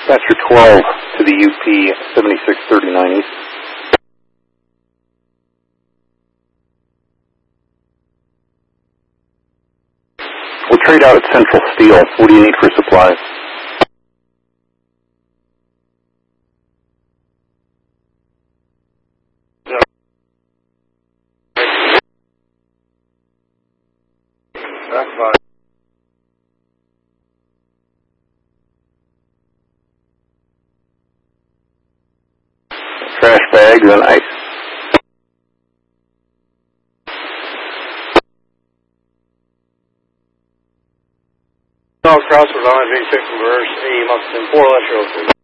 Dispatcher 12 to the UP 7639 East. We'll trade out at Central Steel. What do you need for supplies? That's fine. Trash bags and ice. Crossword line, V6 reverse, E, must have been 4 Electro.